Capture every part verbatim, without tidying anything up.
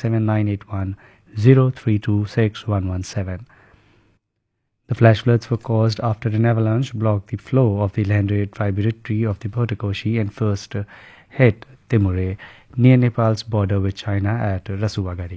seven nine eight one zero three two six one one seven. The flash floods were caused after an avalanche blocked the flow of the Lhendrei tributary of the Bhotakoshi and first uh, hit Timure near Nepal's border with China at Rasuagari.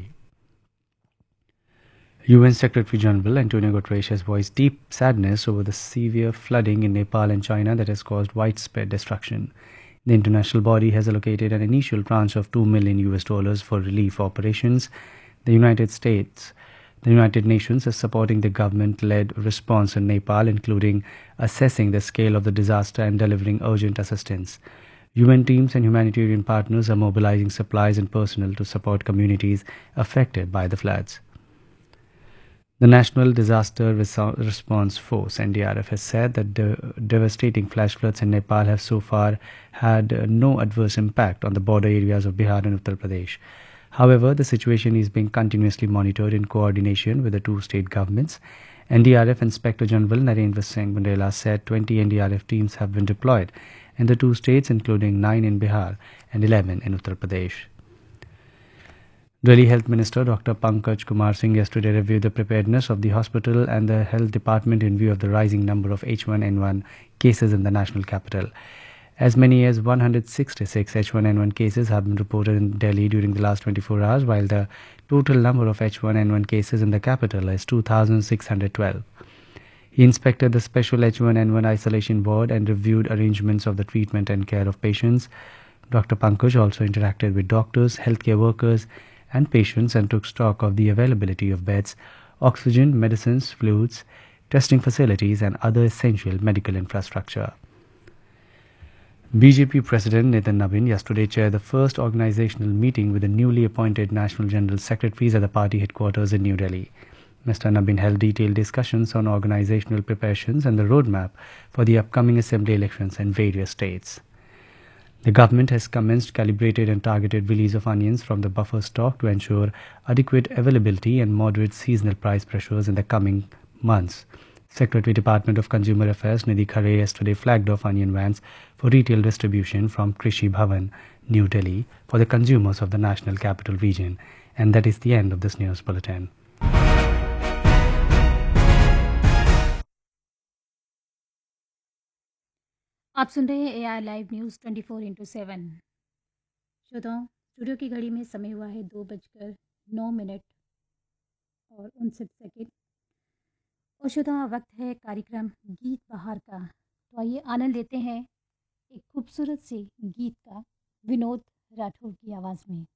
U N Secretary General Antonio Guterres has voiced deep sadness over the severe flooding in Nepal and China that has caused widespread destruction. The international body has allocated an initial tranche of two million U S dollars for relief operations. The United States, the United Nations is supporting the government-led response in Nepal, including assessing the scale of the disaster and delivering urgent assistance. U N teams and humanitarian partners are mobilizing supplies and personnel to support communities affected by the floods. The National Disaster Response Force N D R F has said that the devastating flash floods in Nepal have so far had no adverse impact on the border areas of Bihar and Uttar Pradesh. However, the situation is being continuously monitored in coordination with the two state governments. N D R F Inspector General Narendra Singh Bundela said twenty N D R F teams have been deployed in the two states, including nine in Bihar and eleven in Uttar Pradesh. Delhi Health Minister Doctor Pankaj Kumar Singh yesterday reviewed the preparedness of the hospital and the health department in view of the rising number of H one N one cases in the national capital. As many as one hundred sixty-six H one N one cases have been reported in Delhi during the last twenty-four hours, while the total number of H one N one cases in the capital is two thousand six hundred twelve. He inspected the special H one N one isolation ward and reviewed arrangements of the treatment and care of patients. Doctor Pankaj also interacted with doctors, healthcare workers, and patients and took stock of the availability of beds, oxygen, medicines, fluids, testing facilities, and other essential medical infrastructure. B J P President Nitin Nabin yesterday chaired the first organizational meeting with the newly appointed National General Secretaries at the party headquarters in New Delhi. Mister Nabin held detailed discussions on organizational preparations and the roadmap for the upcoming assembly elections in various states. The government has commenced calibrated and targeted release of onions from the buffer stock to ensure adequate availability and moderate seasonal price pressures in the coming months. Secretary Department of Consumer Affairs Nidhi Khare yesterday flagged off onion vans for retail distribution from Krishi Bhavan, New Delhi, for the consumers of the National Capital Region. And that is the end of this news bulletin. आप सुन रहे हैं ए आई live news twenty four into seven. श्रोताओं, studio की घड़ी में समय हुआ है दो बजकर नौ मिनट और उनसठ सेकेंड। और श्रोताओं, वक्त है कार्यक्रम गीत बहार का। तो आइए आनंद लेते हैं एक खूबसूरत से गीत का विनोद राठौर की आवाज़ में।